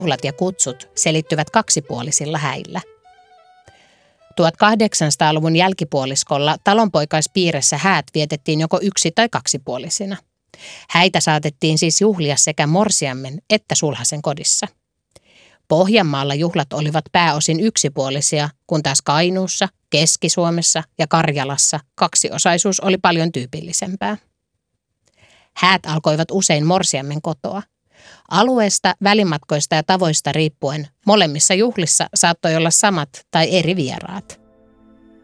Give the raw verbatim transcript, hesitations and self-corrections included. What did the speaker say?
juhlat ja kutsut selittyvät kaksipuolisilla häillä. tuhatkahdeksansataaluvun jälkipuoliskolla talonpoikaispiirissä häät vietettiin joko yksi- tai kaksipuolisina. Häitä saatettiin siis juhlia sekä morsiammen että sulhasen kodissa. Pohjanmaalla juhlat olivat pääosin yksipuolisia, kun taas Kainuussa, Keski-Suomessa ja Karjalassa kaksiosaisuus oli paljon tyypillisempää. Häät alkoivat usein morsiammen kotoa. Alueesta, välimatkoista ja tavoista riippuen molemmissa juhlissa saattoi olla samat tai eri vieraat.